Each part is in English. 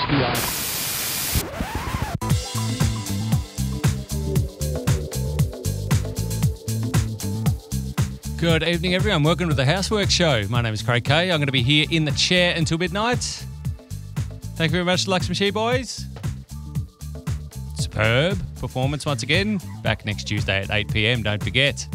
beyond. Good evening, everyone. Welcome to the Housework Show. My name is Craig Kay. I'm going to be here in the chair until midnight. Thank you very much, Lakshmi Boys. Superb performance once again. Back next Tuesday at 8 p.m. Don't forget.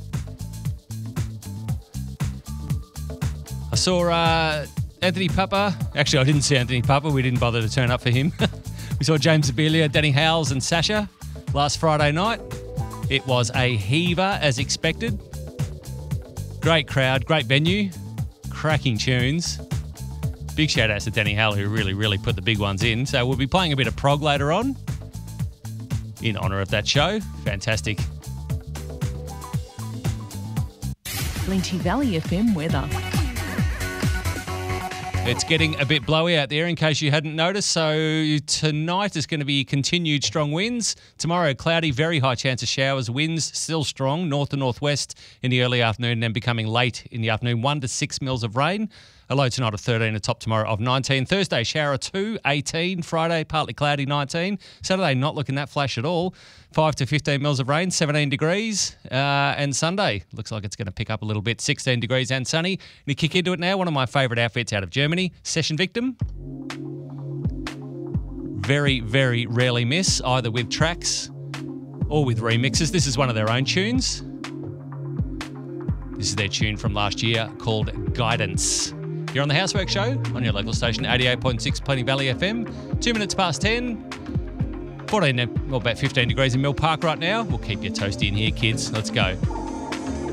I saw Anthony Papa. Actually, I didn't see Anthony Papa. We didn't bother to turn up for him. We saw James Abelia, Danny Howells and Sasha last Friday night. It was a heaver as expected. Great crowd, great venue, cracking tunes. Big shout outs to Danny Howell, who really put the big ones in. So we'll be playing a bit of prog later on in honour of that show. Fantastic. Lynchie Valley FM weather. It's getting a bit blowy out there in case you hadn't noticed. So tonight is going to be continued strong winds. Tomorrow, cloudy, very high chance of showers. Winds still strong, north to northwest in the early afternoon and then becoming late in the afternoon. 1 to 6 mils of rain. A low tonight of 13, a top tomorrow of 19. Thursday, shower 2, 18. Friday, partly cloudy, 19. Saturday, not looking that flash at all. 5 to 15 mils of rain, 17 degrees. And Sunday, looks like it's going to pick up a little bit, 16 degrees and sunny. We kick into it now. One of my favourite outfits out of Germany, Session Victim. Very rarely miss, either with tracks or with remixes. This is one of their own tunes. This is their tune from last year called Guidance. You're on the Housework Show on your local station, 88.6 Plenty Valley FM. 2 minutes past 10. 14, well, about 15 degrees in Mill Park right now. We'll keep you toasty in here, kids. Let's go.